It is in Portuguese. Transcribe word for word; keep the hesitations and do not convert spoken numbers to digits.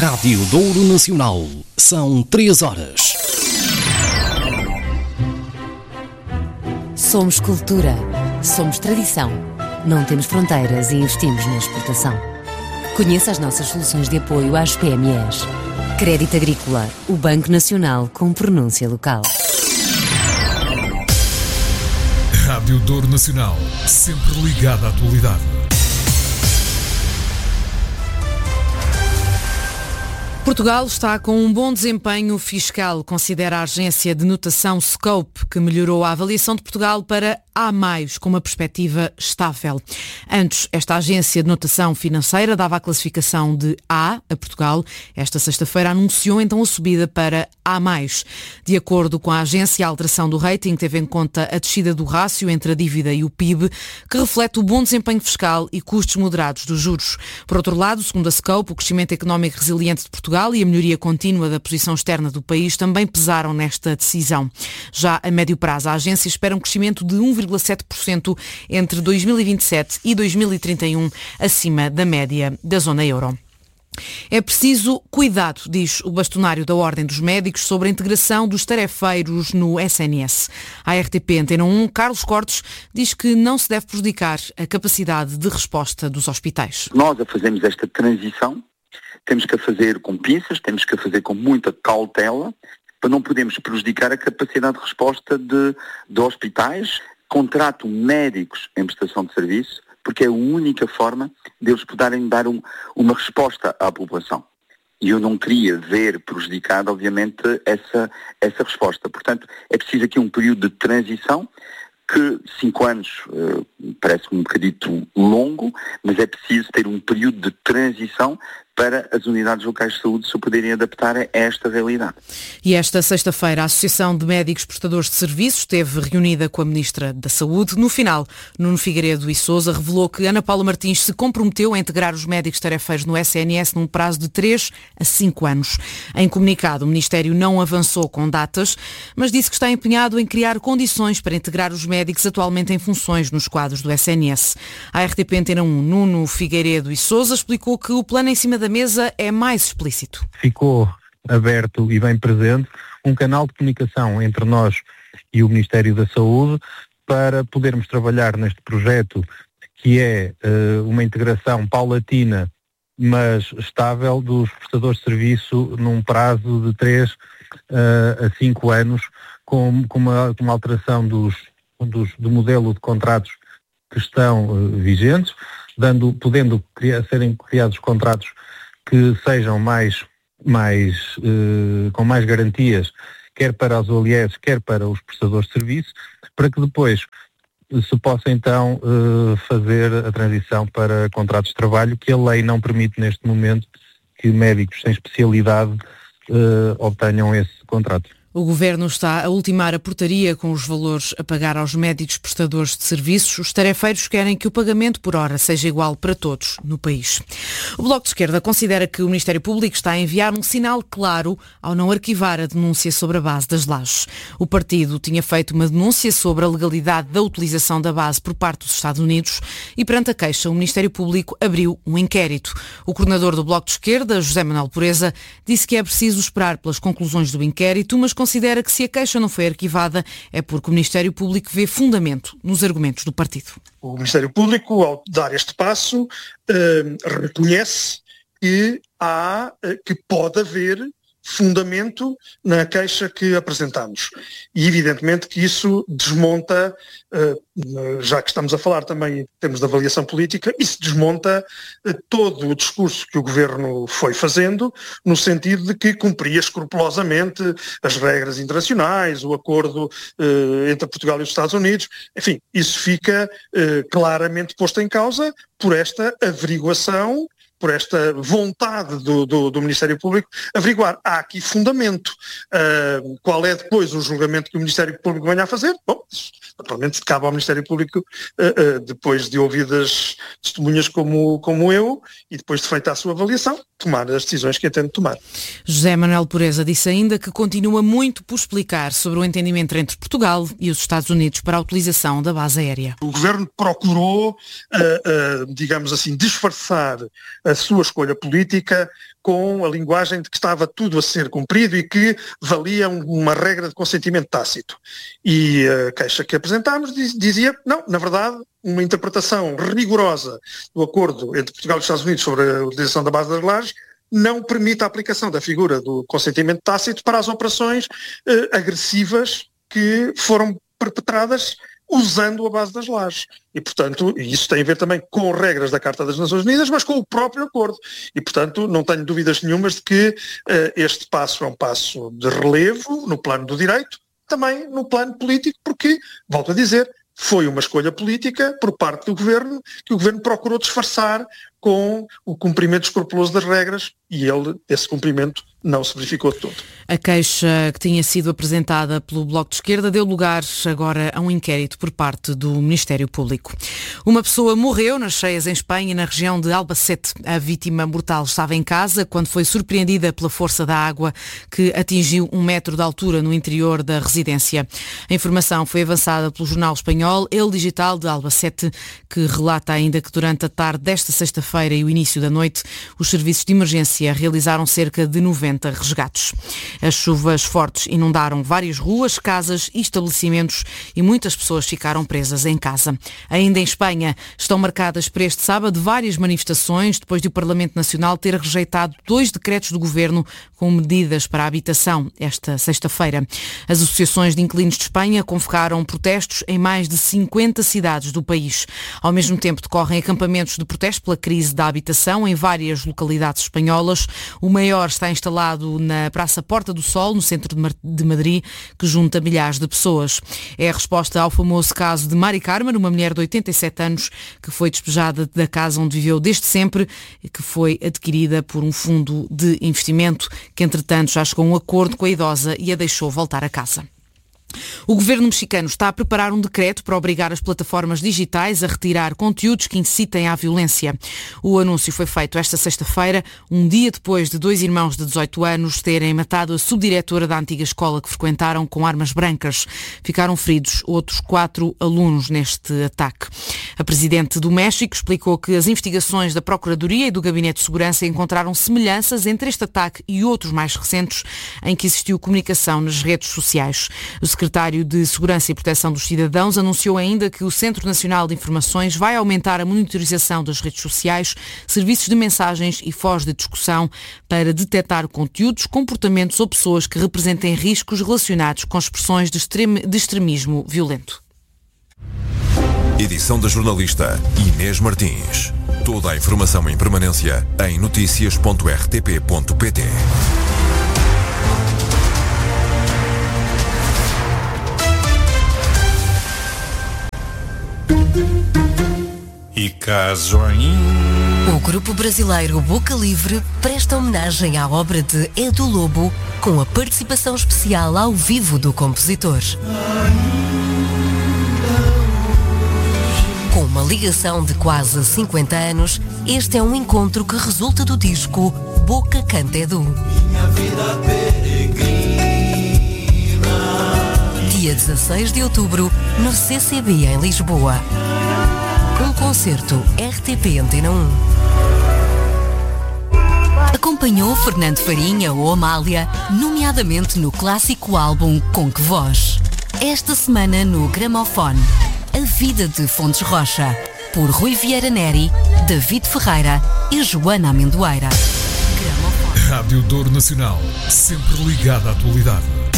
Rádio Douro Nacional. São três horas. Somos cultura. Somos tradição. Não temos fronteiras e investimos na exportação. Conheça as nossas soluções de apoio às P M Es. Crédito Agrícola, o Banco Nacional com pronúncia local. Rádio Douro Nacional, sempre ligada à atualidade. Portugal está com um bom desempenho fiscal, considera a agência de notação Scope, que melhorou a avaliação de Portugal para A mais, com uma perspectiva estável. Antes, esta agência de notação financeira dava a classificação de A a Portugal. Esta sexta-feira anunciou então a subida para A mais. De acordo com a agência, a alteração do rating teve em conta a descida do rácio entre a dívida e o P I B, que reflete o bom desempenho fiscal e custos moderados dos juros. Por outro lado, segundo a Scope, o crescimento económico resiliente de Portugal e a melhoria contínua da posição externa do país também pesaram nesta decisão. Já a médio prazo, a agência espera um crescimento de um vírgula sete por cento entre dois mil e vinte e sete e dois mil e trinta e um, acima da média da zona euro. É preciso cuidado, diz o bastonário da Ordem dos Médicos, sobre a integração dos tarefeiros no S N S. A R T P Antena um, Carlos Cortes, diz que não se deve prejudicar a capacidade de resposta dos hospitais. Nós a fazemos esta transição, temos que a fazer com pinças, temos que a fazer com muita cautela, para não podermos prejudicar a capacidade de resposta de, de hospitais. Contratam médicos em prestação de serviço, porque é a única forma deles poderem dar um, uma resposta à população. E eu não queria ver prejudicada, obviamente, essa, essa resposta. Portanto, é preciso aqui um período de transição, que cinco anos uh, parece um bocadito longo, mas é preciso ter um período de transição para as unidades locais de saúde se poderem adaptar a esta realidade. E esta sexta-feira a Associação de Médicos Prestadores de Serviços esteve reunida com a Ministra da Saúde. No final, Nuno Figueiredo e Sousa revelou que Ana Paula Martins se comprometeu a integrar os médicos tarefeiros no S N S num prazo de três a cinco anos. Em comunicado, o Ministério não avançou com datas, mas disse que está empenhado em criar condições para integrar os médicos atualmente em funções nos quadros do S N S. A R T P Antena um, Nuno Figueiredo e Sousa explicou que o plano em cima da mesa é mais explícito. Ficou aberto e bem presente um canal de comunicação entre nós e o Ministério da Saúde para podermos trabalhar neste projeto que é uh, uma integração paulatina, mas estável, dos prestadores de serviço num prazo de três uh, a cinco anos, com, com, uma, com uma alteração dos, dos, do modelo de contratos que estão uh, vigentes, dando, podendo criar, serem criados contratos que sejam mais, mais, eh, com mais garantias, quer para os O L S, quer para os prestadores de serviço, para que depois se possa então eh, fazer a transição para contratos de trabalho, que a lei não permite neste momento que médicos sem especialidade eh, obtenham esse contrato. O Governo está a ultimar a portaria com os valores a pagar aos médicos prestadores de serviços. Os tarefeiros querem que o pagamento por hora seja igual para todos no país. O Bloco de Esquerda considera que o Ministério Público está a enviar um sinal claro ao não arquivar a denúncia sobre a base das lajes. O partido tinha feito uma denúncia sobre a legalidade da utilização da base por parte dos Estados Unidos e, perante a queixa, o Ministério Público abriu um inquérito. O coordenador do Bloco de Esquerda, José Manuel Pureza, disse que é preciso esperar pelas conclusões do inquérito, mas considera que se a queixa não foi arquivada é porque o Ministério Público vê fundamento nos argumentos do partido. O Ministério Público, ao dar este passo, eh, reconhece que há, que pode haver fundamento na queixa que apresentamos. E evidentemente que isso desmonta, já que estamos a falar também em termos de avaliação política, isso desmonta todo o discurso que o Governo foi fazendo, no sentido de que cumpria escrupulosamente as regras internacionais, o acordo entre Portugal e os Estados Unidos. Enfim, isso fica claramente posto em causa por esta averiguação, por esta vontade do, do, do Ministério Público averiguar. Há aqui fundamento. Uh, qual é depois o julgamento que o Ministério Público venha a fazer? Bom, naturalmente cabe ao Ministério Público, uh, uh, depois de ouvidas testemunhas como, como eu, e depois de feita a sua avaliação, tomar as decisões que entende tomar. José Manuel Pureza disse ainda que continua muito por explicar sobre o entendimento entre Portugal e os Estados Unidos para a utilização da base aérea. O Governo procurou, uh, uh, digamos assim, disfarçar uh, a sua escolha política com a linguagem de que estava tudo a ser cumprido e que valia uma regra de consentimento tácito. E a queixa que apresentámos dizia, não, na verdade, uma interpretação rigorosa do acordo entre Portugal e os Estados Unidos sobre a utilização da base das lajes não permite a aplicação da figura do consentimento tácito para as operações eh, agressivas que foram perpetradas usando a base das lajes. E, portanto, isso tem a ver também com regras da Carta das Nações Unidas, mas com o próprio acordo. E, portanto, não tenho dúvidas nenhumas de que uh, este passo é um passo de relevo no plano do direito, também no plano político, porque, volto a dizer, foi uma escolha política por parte do Governo, que o Governo procurou disfarçar com o cumprimento escrupuloso das regras, e ele, esse cumprimento não se verificou de todo. A queixa que tinha sido apresentada pelo Bloco de Esquerda deu lugar agora a um inquérito por parte do Ministério Público. Uma pessoa morreu nas cheias em Espanha, na região de Albacete. A vítima mortal estava em casa quando foi surpreendida pela força da água que atingiu um metro de altura no interior da residência. A informação foi avançada pelo jornal espanhol El Digital de Albacete, que relata ainda que durante a tarde desta sexta-feira e o início da noite, os serviços de emergência realizaram cerca de noventa resgates. As chuvas fortes inundaram várias ruas, casas e estabelecimentos e muitas pessoas ficaram presas em casa. Ainda em Espanha, estão marcadas para este sábado várias manifestações depois de o Parlamento Nacional ter rejeitado dois decretos do Governo com medidas para a habitação esta sexta-feira. As associações de inquilinos de Espanha convocaram protestos em mais de cinquenta cidades do país. Ao mesmo tempo, decorrem acampamentos de protesto pela crise da habitação em várias localidades espanholas. O maior está instalado na Praça Porta do Sol, no centro de Madrid, que junta milhares de pessoas. É a resposta ao famoso caso de Mari Carmen, uma mulher de oitenta e sete anos que foi despejada da casa onde viveu desde sempre e que foi adquirida por um fundo de investimento que, entretanto, já chegou a um acordo com a idosa e a deixou voltar a casa. O governo mexicano está a preparar um decreto para obrigar as plataformas digitais a retirar conteúdos que incitem à violência. O anúncio foi feito esta sexta-feira, um dia depois de dois irmãos de dezoito anos terem matado a subdiretora da antiga escola que frequentaram com armas brancas. Ficaram feridos outros quatro alunos neste ataque. A presidente do México explicou que as investigações da Procuradoria e do Gabinete de Segurança encontraram semelhanças entre este ataque e outros mais recentes em que existiu comunicação nas redes sociais. O secretário de Segurança e Proteção dos Cidadãos anunciou ainda que o Centro Nacional de Informações vai aumentar a monitorização das redes sociais, serviços de mensagens e fóruns de discussão para detectar conteúdos, comportamentos ou pessoas que representem riscos relacionados com expressões de, extrem- de extremismo violento. Edição da jornalista Inês Martins. Toda a informação em permanência em notícias ponto r t p ponto p t. E caso ainda... O grupo brasileiro Boca Livre presta homenagem à obra de Edu Lobo com a participação especial ao vivo do compositor. Com uma ligação de quase cinquenta anos, este é um encontro que resulta do disco Boca Canta Edu. Dia dezasseis de outubro, no C C B em Lisboa. Um concerto R T P Antena um. Acompanhou Fernando Farinha ou Amália, nomeadamente no clássico álbum Com Que Voz. Esta semana no Gramofone, A Vida de Fontes Rocha, por Rui Vieira Neri, David Ferreira e Joana Amendoeira. Rádio Douro Nacional, sempre ligada à atualidade.